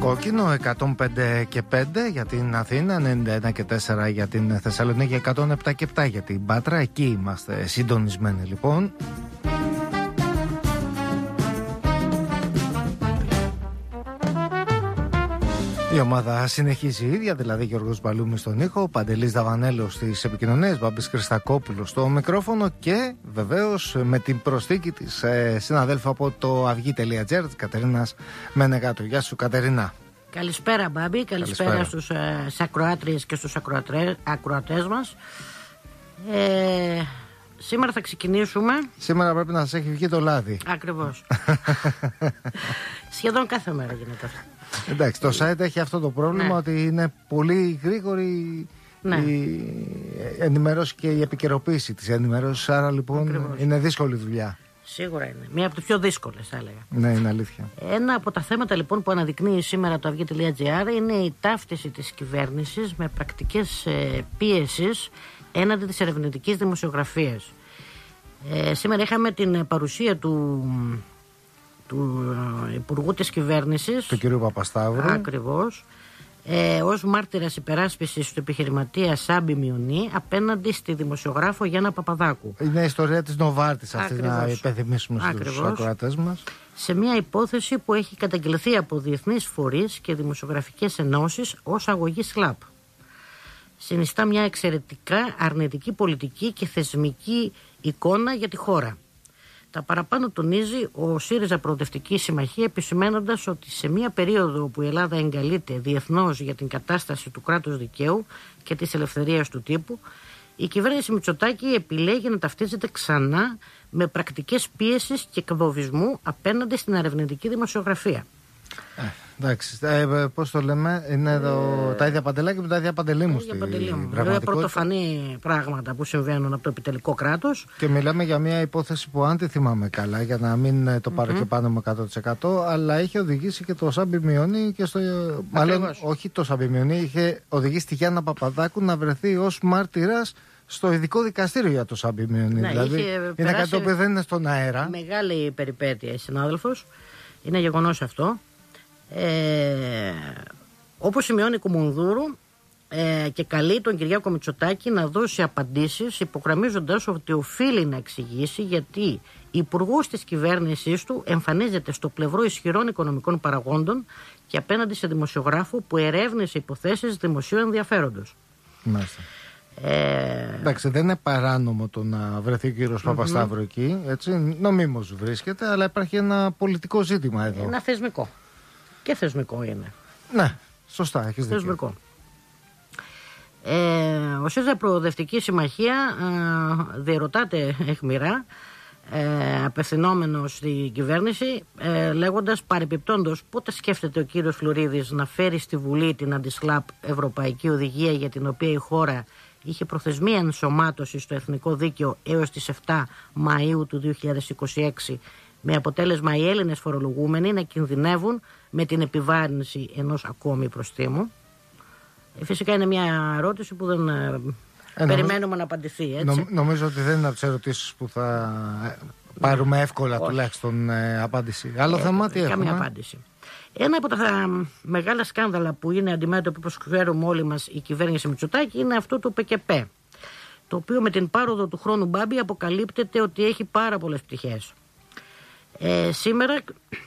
κόκκινο, 105 και 5 για την Αθήνα, 91 και 4 για την Θεσσαλονίκη, 107 και 7 για την Πάτρα. Εκεί είμαστε συντονισμένοι λοιπόν. Η ομάδα συνεχίζει η ίδια, δηλαδή Γιώργος Μπαλούμης στον ήχο, Παντελής Δαβανέλος στις επικοινωνίες, Μπάμπης Χριστακόπουλος στο μικρόφωνο και βεβαίως με την προσθήκη της συναδέλφου από το αυγή.gr της Κατερίνας Μενεγάτου. Γεια σου Κατερίνα. Καλησπέρα Μπάμπη, καλησπέρα στους ακροάτριες και στους ακροατές μας. Σήμερα θα ξεκινήσουμε. Σήμερα πρέπει να σας έχει βγει το λάδι. Ακριβώς. Σχεδόν κάθε μέρα γίνεται αυτό. Εντάξει, το site έχει αυτό το πρόβλημα, ότι είναι πολύ γρήγορη η ενημέρωση και η επικαιροποίηση της ενημέρωσης. Άρα λοιπόν είναι δύσκολη δουλειά. Σίγουρα είναι. Μία από τις πιο δύσκολες, θα έλεγα. Ναι, είναι αλήθεια. Ένα από τα θέματα λοιπόν που αναδεικνύει σήμερα το αυγή.gr είναι η ταύτιση της κυβέρνησης με πρακτικές πίεσης έναντι της ερευνητικής δημοσιογραφίας. Σήμερα είχαμε την παρουσία του Υπουργού της Κυβέρνησης, του κ. Παπασταύρου. Ακριβώς. Ως μάρτυρας υπεράσπισης του επιχειρηματία Σάμπη Μιονί απέναντι στη δημοσιογράφο Γιάννα Παπαδάκου. Είναι η ιστορία της Νοβάρτης αυτή, να υπενθυμίσουμε στους ακροατές μας. Σε μια υπόθεση που έχει καταγγελθεί από διεθνείς φορείς και δημοσιογραφικές ενώσεις ως αγωγή ΣΛΑΠ. Συνιστά μια εξαιρετικά αρνητική πολιτική και θεσμική εικόνα για τη χώρα. Τα παραπάνω τονίζει ο ΣΥΡΙΖΑ Προοδευτική Συμμαχία, επισημαίνοντας ότι σε μια περίοδο που η Ελλάδα εγκαλείται διεθνώς για την κατάσταση του κράτους δικαίου και της ελευθερίας του τύπου, η κυβέρνηση Μητσοτάκη επιλέγει να ταυτίζεται ξανά με πρακτικές πίεσης και εκβοβισμού απέναντι στην ερευνητική δημοσιογραφία. Εντάξει, πώς το λέμε, είναι εδώ τα ίδια παντελάκια με τα ίδια παντελήμου στην πραγματικότητα. Βέβαια πρωτοφανή πράγματα που συμβαίνουν από το επιτελικό κράτος. Και μιλάμε για μια υπόθεση που, αν τη θυμάμαι καλά, για να μην το πάρω και πάνω με 100%, αλλά έχει οδηγήσει και το Σάμπη Μιονί και στο. Μάλλον όχι το Σάμπη Μιονί, είχε οδηγήσει τη Γιάννα Παπαδάκου να βρεθεί ως μάρτυρας στο ειδικό δικαστήριο για το Σάμπη Μιονί. Ναι, δηλαδή είναι κάτι το οποίο δεν είναι στον αέρα. Μεγάλη περιπέτεια η συνάδελφος. Είναι γεγονός αυτό. Όπως σημειώνει η Κουμουνδούρου και καλεί τον Κυριάκο Μητσοτάκη να δώσει απαντήσεις, υπογραμμίζοντας ότι οφείλει να εξηγήσει γιατί υπουργός της κυβέρνησής του εμφανίζεται στο πλευρό ισχυρών οικονομικών παραγόντων και απέναντι σε δημοσιογράφο που ερεύνησε υποθέσεις δημοσίου ενδιαφέροντος. Μάλιστα. Εντάξει, δεν είναι παράνομο το να βρεθεί ο κύριος Παπασταύρου εκεί, έτσι, νομίμως βρίσκεται, αλλά υπάρχει ένα πολιτικό ζήτημα εδώ. Ένα θεσμικό. Και θεσμικό είναι. Ναι, σωστά, έχεις δίκιο. Θεσμικό. Ο ΣΥΡΙΖΑ Προοδευτική Συμμαχία διερωτάται αιχμηρά, απευθυνόμενος στην κυβέρνηση, λέγοντας παρεπιπτόντως πότε σκέφτεται ο κύριος Φλουρίδης να φέρει στη Βουλή την αντισλάπ ευρωπαϊκή οδηγία για την οποία η χώρα είχε προθεσμία ενσωμάτωση στο εθνικό δίκαιο έως τις 7 Μαΐου του 2026, με αποτέλεσμα οι Έλληνες φορολογούμενοι να κινδυνεύουν με την επιβάρυνση ενός ακόμη προστίμου. Φυσικά είναι μια ερώτηση που δεν περιμένουμε να απαντηθεί, έτσι. Νομίζω ότι δεν είναι από τις ερωτήσεις που θα πάρουμε εύκολα τουλάχιστον απάντηση. Άλλο θέμα, τι έχουμε? Καμία απάντηση. Ένα από τα μεγάλα σκάνδαλα που είναι αντιμέτωπο, όπως ξέρουμε όλοι μας, η κυβέρνηση Μητσοτάκη είναι αυτό το ΠΚΠ, το οποίο με την πάροδο του χρόνου, Μπάμπη, αποκαλύπτεται ότι έχει πάρα πολλές πτυχές. Σήμερα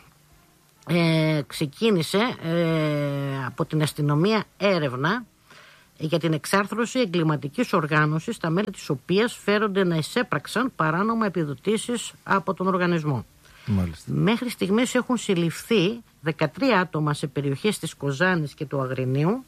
ξεκίνησε από την αστυνομία έρευνα για την εξάρθρωση εγκληματικής οργάνωσης, τα μέλη της οποίας φέρονται να εισέπραξαν παράνομα επιδοτήσεις από τον οργανισμό. Μάλιστα. Μέχρι στιγμής έχουν συλληφθεί 13 άτομα σε περιοχές της Κοζάνης και του Αγρινίου,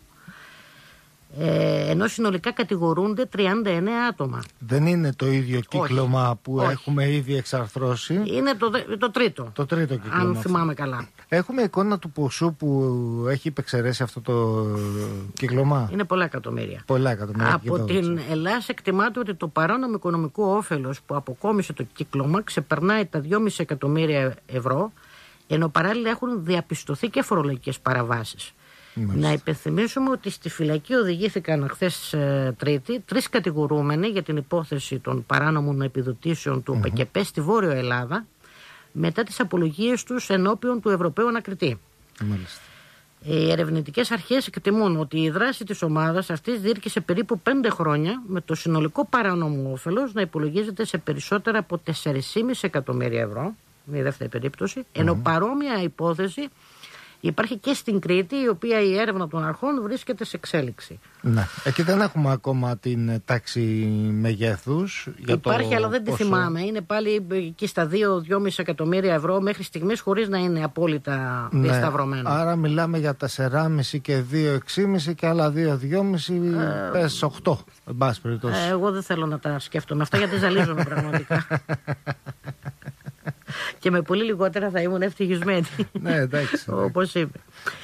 ενώ συνολικά κατηγορούνται 39 άτομα. Δεν είναι το ίδιο κύκλωμα που έχουμε ήδη εξαρθρώσει. Είναι το τρίτο. Το τρίτο κύκλωμα. Αν θυμάμαι καλά. Έχουμε εικόνα του ποσού που έχει υπεξαιρέσει αυτό το κύκλωμα. Είναι πολλά εκατομμύρια. Πολλά εκατομμύρια. Από την Ελλάδα εκτιμάται ότι το παράνομο οικονομικό όφελος που αποκόμισε το κύκλωμα ξεπερνάει τα 2,5 εκατομμύρια ευρώ, ενώ παράλληλα έχουν διαπιστωθεί και φορολογικές παραβάσεις. Μάλιστα. Να υπενθυμίσουμε ότι στη φυλακή οδηγήθηκαν χθες Τρίτη 3 κατηγορούμενοι για την υπόθεση των παράνομων επιδοτήσεων του ΠΚΠ στη Βόρειο Ελλάδα, μετά τις απολογίες τους ενώπιον του Ευρωπαίου Ανακριτή. Μάλιστα. Οι ερευνητικές αρχές εκτιμούν ότι η δράση της ομάδας αυτής διήρκησε περίπου 5 χρόνια, με το συνολικό παράνομο όφελος να υπολογίζεται σε περισσότερα από 4,5 εκατομμύρια ευρώ, είναι η δεύτερη περίπτωση, ενώ παρόμοια υπόθεση υπάρχει και στην Κρήτη, η οποία η έρευνα των αρχών βρίσκεται σε εξέλιξη. Ναι. Εκεί δεν έχουμε ακόμα την τάξη μεγέθους. Υπάρχει, αλλά δεν τη θυμάμαι. Είναι πάλι εκεί στα 2-2,5 εκατομμύρια ευρώ μέχρι στιγμής, χωρίς να είναι απόλυτα διασταυρωμένο. Άρα μιλάμε για 4,5 και 2,6,5 και άλλα 2,2,5, πες 8. Εν πάση περιπτώσει. Εγώ δεν θέλω να τα σκέφτομαι αυτά, γιατί ζαλίζομαι πραγματικά. Και με πολύ λιγότερα θα ήμουν ευτυχισμένη. Ναι, εντάξει. Όπως είπε.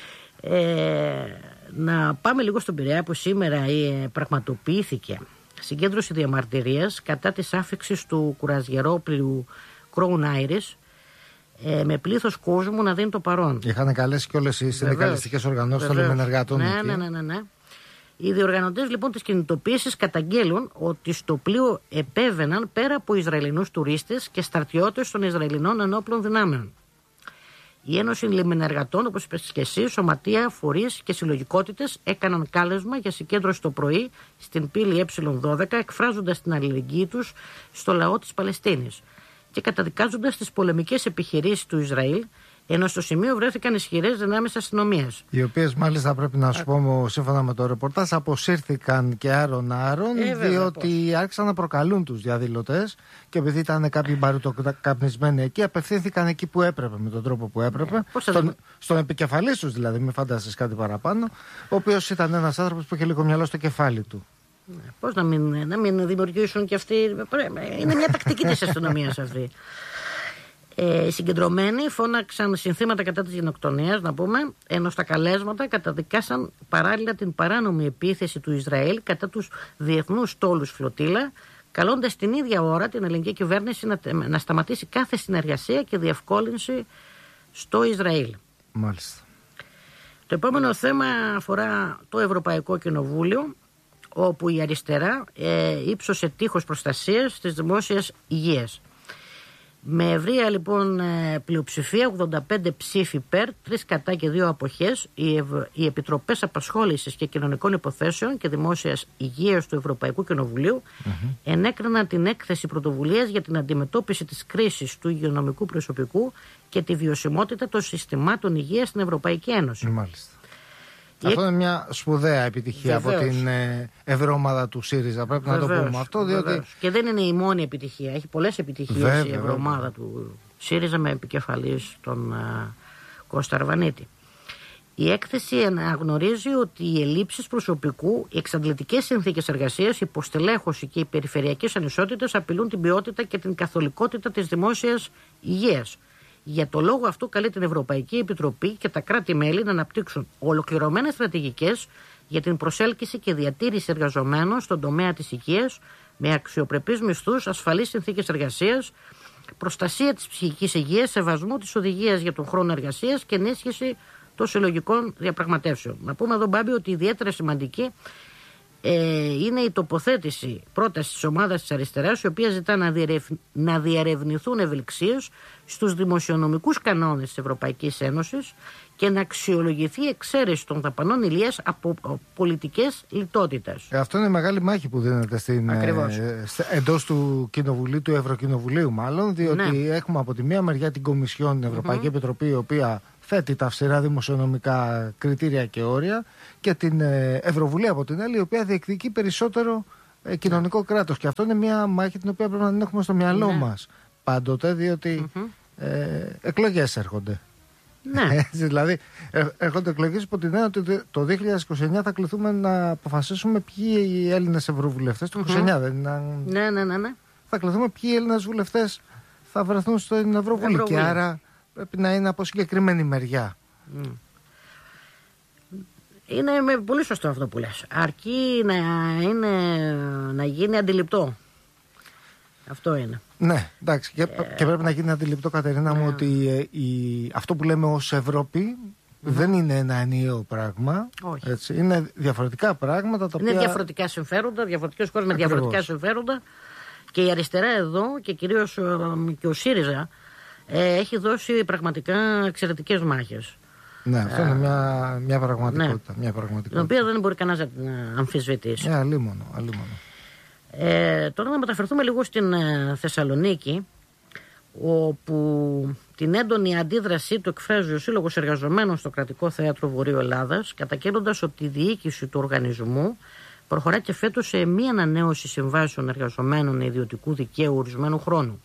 Να πάμε λίγο στον Πειραιά, που σήμερα πραγματοποιήθηκε συγκέντρωση διαμαρτυρίας κατά της άφιξης του κουρασγερόπλοιου Crown Iris, με πλήθος κόσμου να δίνει το παρόν. Είχαν καλέσει και όλες οι συνδικαλιστικές οργανώσεις των λιμενεργατών. Ναι. Οι διοργανωτές λοιπόν της κινητοποίησης καταγγέλουν ότι στο πλοίο επέβαιναν πέρα από Ισραηλινούς τουρίστες και στρατιώτες των Ισραηλινών ενόπλων δυνάμεων. Η Ένωση Λιμενεργατών, όπως είπες και εσύ, σωματεία, φορείς και συλλογικότητες έκαναν κάλεσμα για συγκέντρωση το πρωί στην πύλη Ε12, εκφράζοντας την αλληλεγγύη τους στο λαό της Παλαιστίνης και καταδικάζοντας τις πολεμικές επιχειρήσεις του Ισραήλ, ενώ στο σημείο βρέθηκαν ισχυρές δυνάμεις αστυνομίας. Οι οποίες μάλιστα, πρέπει να σου πω, σύμφωνα με το ρεπορτάζ, αποσύρθηκαν και άρον-άρον, διότι άρχισαν να προκαλούν τους διαδηλωτές και επειδή ήταν κάποιοι μπαρουτοκαπνισμένοι εκεί, απευθύνθηκαν εκεί που έπρεπε, με τον τρόπο που έπρεπε. Στον επικεφαλής τους δηλαδή, μην φαντάσεις κάτι παραπάνω, ο οποίος ήταν ένας άνθρωπος που είχε λίγο μυαλό στο κεφάλι του. Πώς να μην δημιουργήσουν και αυτοί. Είναι μια τακτική της αστυνομίας αυτή. Οι συγκεντρωμένοι φώναξαν συνθήματα κατά της γενοκτονίας, να πούμε, ενώ στα καλέσματα καταδικάσαν παράλληλα την παράνομη επίθεση του Ισραήλ κατά τους διεθνούς στόλους φλωτίλα, καλώντας την ίδια ώρα την ελληνική κυβέρνηση να σταματήσει κάθε συνεργασία και διευκόλυνση στο Ισραήλ. Μάλιστα. Το επόμενο θέμα αφορά το Ευρωπαϊκό Κοινοβούλιο, όπου η αριστερά ύψωσε τείχος προστασίας της δημόσιας υγείας. Με ευρεία λοιπόν πλειοψηφία, 85 ψήφοι υπέρ, 3 κατά και 2 αποχές, οι Επιτροπές Απασχόλησης και Κοινωνικών Υποθέσεων και Δημόσιας Υγείας του Ευρωπαϊκού Κοινοβουλίου ενέκριναν την έκθεση πρωτοβουλίας για την αντιμετώπιση της κρίσης του υγειονομικού προσωπικού και τη βιωσιμότητα των συστημάτων υγείας στην Ευρωπαϊκή Ένωση. Μάλιστα. Αυτό είναι μια σπουδαία επιτυχία από την ευρωομάδα του ΣΥΡΙΖΑ. Πρέπει να το πούμε αυτό. Διότι... Και δεν είναι η μόνη επιτυχία. Έχει πολλές επιτυχίες η ευρωομάδα του ΣΥΡΙΖΑ, με επικεφαλής τον Κώστα Αρβανίτη. Η έκθεση αναγνωρίζει ότι οι ελλείψεις προσωπικού, οι εξαντλητικές συνθήκες εργασίας, η υποστελέχωση και οι περιφερειακές ανισότητες απειλούν την ποιότητα και την καθολικότητα της δημόσιας υγείας. Για το λόγο αυτό καλεί την Ευρωπαϊκή Επιτροπή και τα κράτη-μέλη να αναπτύξουν ολοκληρωμένες στρατηγικές για την προσέλκυση και διατήρηση εργαζομένων στον τομέα της υγείας, με αξιοπρεπείς μισθούς, ασφαλείς συνθήκες εργασίας, προστασία της ψυχικής υγείας, σεβασμό της οδηγίας για τον χρόνο εργασίας και ενίσχυση των συλλογικών διαπραγματεύσεων. Να πούμε εδώ, Μπάμπη, ότι ιδιαίτερα σημαντική είναι η τοποθέτηση πρόταση της ομάδας της αριστεράς, η οποία ζητά να διερευνηθούν ευελιξίες στους δημοσιονομικούς κανόνες της Ευρωπαϊκής Ένωσης και να αξιολογηθεί η εξαίρεση των δαπανών υγείας από πολιτικές λιτότητας. Αυτό είναι η μεγάλη μάχη που δίνεται εντός του Κοινοβουλίου, του Ευρωκοινοβουλίου μάλλον, διότι έχουμε από τη μία μεριά την Κομισιόν, την Ευρωπαϊκή Επιτροπή, η οποία θέτει τα αυστηρά δημοσιονομικά κριτήρια και όρια, και την Ευρωβουλή από την άλλη, η οποία διεκδικεί περισσότερο κοινωνικό κράτος. Και αυτό είναι μια μάχη την οποία πρέπει να την έχουμε στο μυαλό μας πάντοτε, διότι εκλογές έρχονται. Ναι. Δηλαδή, έρχονται εκλογές υπό την έννοια ότι το 2029 θα κληθούμε να αποφασίσουμε ποιοι οι Έλληνες ευρωβουλευτές. Το 2029 δεν είναι? Ναι. Θα κληθούμε ποιοι Έλληνες βουλευτές θα βρεθούν στην Ευρωβουλή. Και άρα πρέπει να είναι από συγκεκριμένη μεριά. Είναι πολύ σωστό αυτό που λες. Αρκεί να γίνει αντιληπτό. Αυτό είναι. Ναι, εντάξει. Και πρέπει να γίνει αντιληπτό, Κατερίνα μου, ότι αυτό που λέμε ως Ευρώπη δεν είναι ένα ενιαίο πράγμα. Όχι. Έτσι. Είναι διαφορετικά πράγματα. Είναι διαφορετικά συμφέροντα, διαφορετικές χώρες με διαφορετικά συμφέροντα. Και η αριστερά εδώ, και κυρίως και ο ΣΥΡΙΖΑ, έχει δώσει πραγματικά εξαιρετικές μάχες. Ναι, αυτό είναι μια πραγματικότητα. Ναι, την οποία δεν μπορεί κανένας να την αμφισβητήσει. Αλίμονο. Τώρα να μεταφερθούμε λίγο στην Θεσσαλονίκη, όπου την έντονη αντίδρασή του εκφράζει ο Σύλλογος Εργαζομένων στο Κρατικό Θέατρο Βορείου Ελλάδας, καταγγέλλοντας ότι η διοίκηση του οργανισμού προχωρά και φέτος σε μη ανανέωση συμβάσεων εργαζομένων ιδιωτικού δικαίου ορισμένου χρόνου.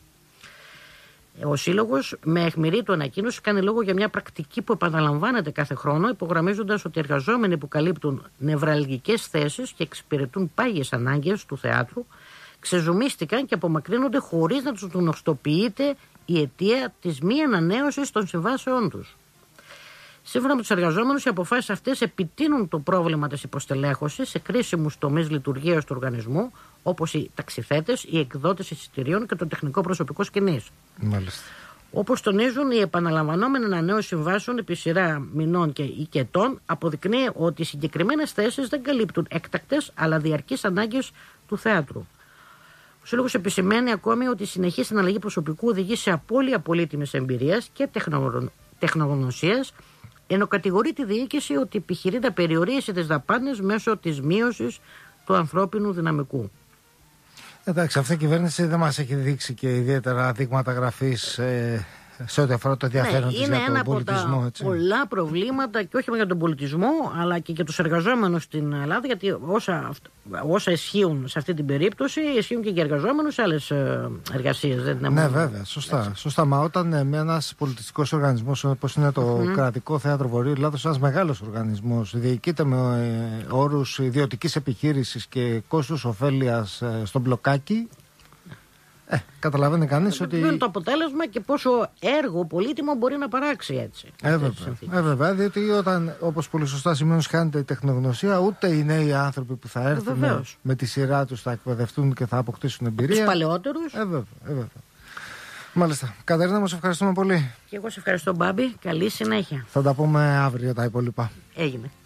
Ο Σύλλογος, με αιχμηρή του ανακοίνωση, κάνει λόγο για μια πρακτική που επαναλαμβάνεται κάθε χρόνο, υπογραμμίζοντας ότι οι εργαζόμενοι που καλύπτουν νευραλγικές θέσεις και εξυπηρετούν πάγιες ανάγκες του θεάτρου ξεζουμίστηκαν και απομακρύνονται χωρίς να τους γνωστοποιείται η αιτία της μη ανανέωσης των συμβάσεών τους. Σύμφωνα με τους εργαζόμενους, οι αποφάσεις αυτές επιτείνουν το πρόβλημα της υποστελέχωσης σε κρίσιμους τομείς λειτουργίας του οργανισμού, όπως οι ταξιθέτες, οι εκδότες εισιτηρίων και το τεχνικό προσωπικό σκηνής. Μάλιστα. Όπως τονίζουν, η επαναλαμβανόμενη ανανέωση συμβάσεων επί σειρά μηνών και ετών αποδεικνύει ότι οι συγκεκριμένες θέσεις δεν καλύπτουν έκτακτες αλλά διαρκείς ανάγκες του θεάτρου. Ο Σύλλογος επισημαίνει ακόμη ότι η συνεχής αναλλαγή προσωπικού οδηγεί σε απώλεια πολύτιμης εμπειρίας και τεχνογνωσίας, ενώ κατηγορεί τη διοίκηση ότι επιχειρεί να περιορίσει τις δαπάνες μέσω της μείωσης του ανθρώπινου δυναμικού. Εντάξει, αυτή η κυβέρνηση δεν μας έχει δείξει και ιδιαίτερα δείγματα γραφής σε ό,τι αφορά το ενδιαφέρον της για τον πολιτισμό. Είναι ένα από τα πολλά προβλήματα και όχι μόνο για τον πολιτισμό, αλλά και για τους εργαζόμενους στην Ελλάδα, γιατί όσα ισχύουν σε αυτή την περίπτωση ισχύουν και για εργαζόμενους σε άλλες εργασίες. Ναι, βέβαια, σωστά. Μα όταν με ένας πολιτιστικός οργανισμός όπως είναι το Κρατικό Θέατρο Βορείου Ελλάδος, ένας μεγάλος οργανισμός, διοικείται με όρους ιδιωτικής επιχείρησης και κόστους ωφέλειας στο μπλοκάκι, καταλαβαίνει κανείς ότι. Είναι το αποτέλεσμα και πόσο έργο πολύτιμο μπορεί να παράξει έτσι. Βέβαια, διότι όταν, όπως πολύ σωστά σημαίνει, χάνεται η τεχνογνωσία, ούτε οι νέοι άνθρωποι που θα έρθουν με τη σειρά τους θα εκπαιδευτούν και θα αποκτήσουν εμπειρία. Τους παλαιότερους. Βέβαια. Μάλιστα. Κατερίνα, μας ευχαριστούμε πολύ. Και εγώ σε ευχαριστώ, Μπάμπη. Καλή συνέχεια. Θα τα πούμε αύριο τα υπόλοιπα. Έγινε.